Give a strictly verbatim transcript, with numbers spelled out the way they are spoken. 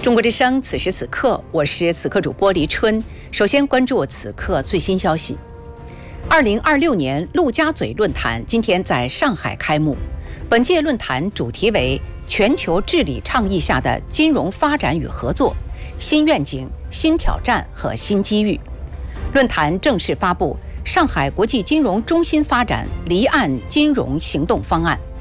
中国之声，此时此刻，我是此刻主播黎春。首先关注此刻最新消息。二零二六年陆家嘴论坛今天在上海开幕。本届论坛主题为全球治理倡议下的金融发展与合作、新愿景、新挑战和新机遇。论坛正式发布上海国际金融中心发展离岸金融行动方案。